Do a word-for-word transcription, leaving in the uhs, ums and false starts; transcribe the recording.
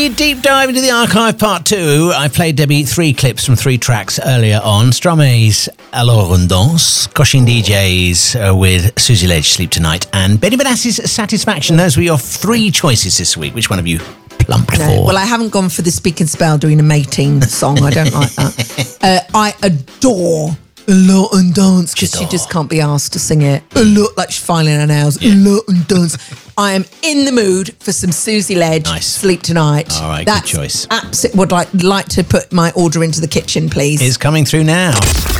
We deep dive into the archive part two. I played Debbie three clips from three tracks earlier on. Stromae's Alors on danse, Coaching D Js uh, with Susie Ledge, Sleep Tonight, and Benny Benassi's Satisfaction. Those were your three choices this week. Which one have you plumped no, for? Well, I haven't gone for the Speak and Spell doing a mating song. I don't like that. Uh, I adore Alors on danse because she just can't be asked to sing it. Alors, like she's filing her nails. Yeah. Alors on danse. I am in the mood for some Susie Ledge. Nice. Sleep Tonight. All right, That's good choice. Abso- would like like to put my order into the kitchen, please. Is coming through now.